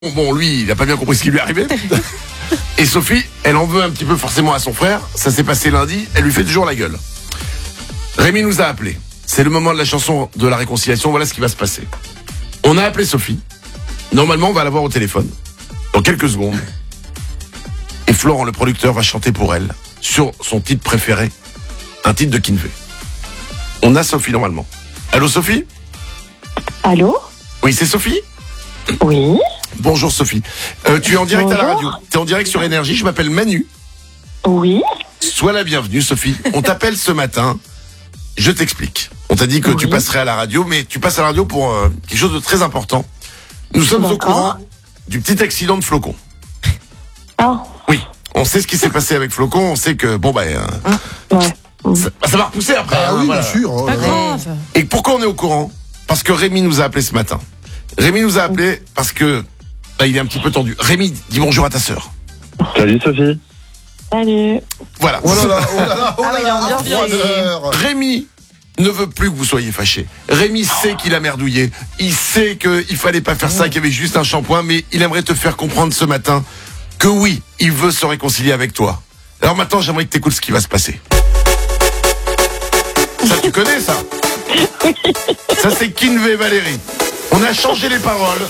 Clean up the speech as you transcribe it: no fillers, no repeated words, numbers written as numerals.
Bon, lui, il n'a pas bien compris ce qui lui arrivait. Et Sophie, elle en veut un petit peu forcément à son frère. Ça s'est passé lundi, elle lui fait toujours la gueule. Rémi nous a appelé. C'est le moment de la chanson de la réconciliation, voilà ce qui va se passer. On a appelé Sophie. Normalement, on va la voir au téléphone. Dans quelques secondes. Et Florent, le producteur, va chanter pour elle, sur son titre préféré, un titre de Kinvey. On a Sophie normalement. Allô Sophie ? Allô ? Oui, c'est Sophie ? Oui. Bonjour Sophie. Tu es en direct à la Bonjour. radio. Tu es en direct sur Énergie, je m'appelle Manu. Oui. Sois la bienvenue Sophie. On t'appelle ce matin. Je t'explique. On t'a dit que tu passerais à la radio, mais tu passes à la radio pour quelque chose de très important. Nous sommes au D'accord. courant du petit accident de Flocon. Ah, Oui, on sait ce qui s'est passé avec Flocon. On sait que, bon, ouais. ça va repousser après. Ah hein, oui, voilà. bien sûr. Oh Pas là là. grave. Et pourquoi on est au courant ? Parce que Rémi nous a appelé ce matin. Rémi nous a appelé parce que il est un petit peu tendu. Rémi, dis bonjour à ta sœur. Salut Sophie. Salut. Voilà. Oh là là, oh là là, oh Ah là oui, là, l'ambiance, à 3 elle est- heures. Rémi ne veut plus que vous soyez fâchés. Rémi sait qu'il a merdouillé. Il sait qu'il fallait pas faire ça, qu'il y avait juste un shampoing, mais il aimerait te faire comprendre ce matin que oui, il veut se réconcilier avec toi. Alors maintenant, j'aimerais que tu écoutes ce qui va se passer. Ça, tu connais ça ? Ça, c'est Kinvey Valérie. On a changé les paroles.